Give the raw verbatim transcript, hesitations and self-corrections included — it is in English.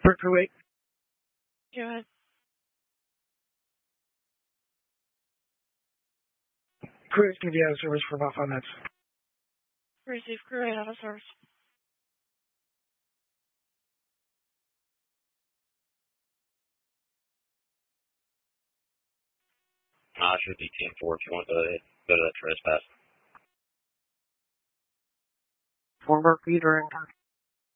For crew eight. Go ahead. Crew eight's going to be out of service for about five minutes. Receive crew eight out of service. I should be ten four if you want to go to that trespass. Former feeder and